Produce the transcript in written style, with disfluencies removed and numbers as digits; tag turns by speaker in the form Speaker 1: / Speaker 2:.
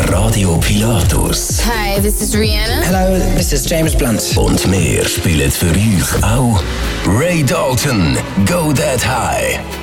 Speaker 1: Radio Pilatus.
Speaker 2: Hi, this is Rihanna.
Speaker 3: Hello, this is James Blunt.
Speaker 1: Und wir spielen für euch auch Ray Dalton, Go That High.